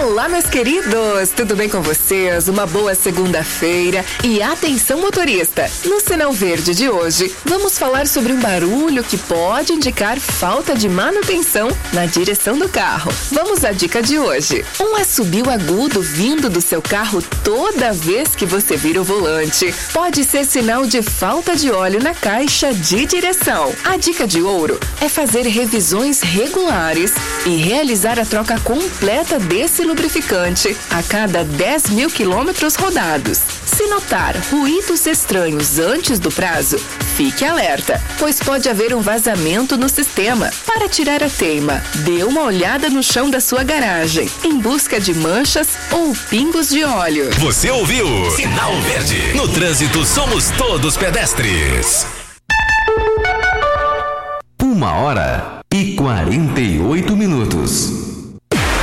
Olá, meus queridos! Tudo bem com vocês? Uma boa segunda-feira e atenção, motorista! No Sinal Verde de hoje, vamos falar sobre um barulho que pode indicar falta de manutenção na direção do carro. Vamos à dica de hoje. Um assobio agudo vindo do seu carro toda vez que você vira o volante pode ser sinal de falta de óleo na caixa de direção. A dica de ouro é fazer revisões regulares e realizar a troca completa desse lubrificante a cada 10 mil quilômetros rodados. Se notar ruídos estranhos antes do prazo, fique alerta, pois pode haver um vazamento no sistema. Para tirar a teima, dê uma olhada no chão da sua garagem, em busca de manchas ou pingos de óleo. Você ouviu? Sinal Verde. No trânsito somos todos pedestres. 1h48.